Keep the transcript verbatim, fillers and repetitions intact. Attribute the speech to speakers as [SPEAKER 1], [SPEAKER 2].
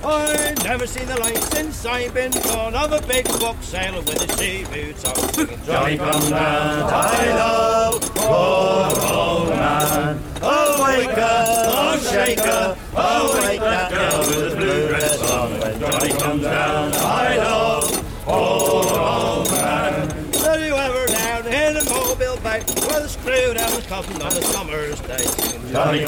[SPEAKER 1] I never seen the like since I've been born of a big book sailing with the sea boots on. Singing, Johnny come down, tie-lo, poor old man. Oh, wake up, oh, shake up, oh, wake that girl with the blue dress on. When Johnny comes down, tie-lo, poor old man. Have you ever down in a mobile boat where the screw down the coffin on a summer's day? Johnny